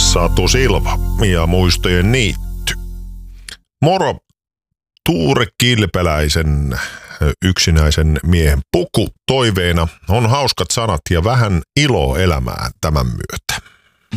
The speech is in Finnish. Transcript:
Satu Silva ja muistojen niitty. Moro Tuure Kilpeläisen yksinäisen miehen puku toiveena on hauskat sanat ja vähän iloa elämään tämän myötä.